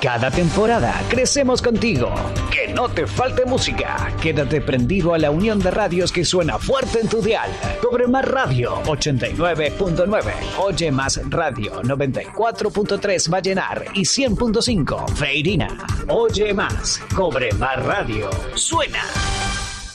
Cada temporada crecemos contigo. Que no te falte música. Quédate prendido a la unión de radios que suena fuerte en tu dial. Cobre Más Radio 89.9. Oye Más Radio 94.3 Vallenar y 100.5 Feirina. Oye Más. Cobre Más Radio. Suena.